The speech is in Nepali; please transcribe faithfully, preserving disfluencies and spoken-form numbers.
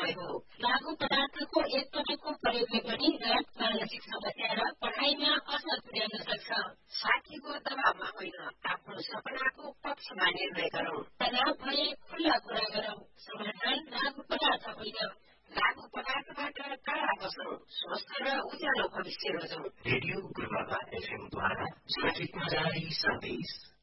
समय हो। लागू पदार्थको एक पटकको प्रयोगले पनि गलत मानसिक समस्या र पढाइमा असर पुर्याउन सक्छ। साथीको दबावमा होइन, आफ्नो सपनाको पक्षमा निर्णय गरौं। तनाव भए खुल्ला कुरा गरौं। समाधान लागू पदार्थ होइन। लागू पदार्थबाट टाढा बसौं। स्वस्थ र उज्यालो भविष्य रोजौं। रेडियो गुरुबाबा एफएम द्वारा ट्राफिकमा जारी सन्देश।